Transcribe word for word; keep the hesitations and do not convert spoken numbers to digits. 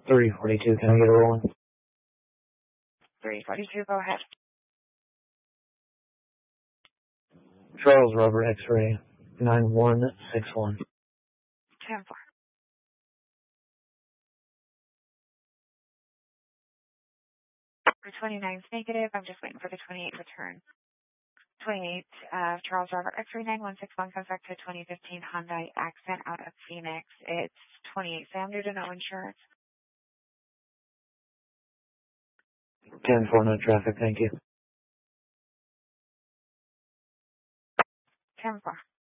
three forty-two, can I get a rolling? three forty-two, go ahead. Charles Robert X-ray, nine one six one. ten four. For twenty-nine's negative, I'm just waiting for the twenty-eight return. twenty-eight, uh, Charles Robert X-ray nine one six one comes back to twenty fifteen Hyundai Accent out of Phoenix. It's twenty-eight Sam due to no insurance. ten four, no traffic, thank you. ten four.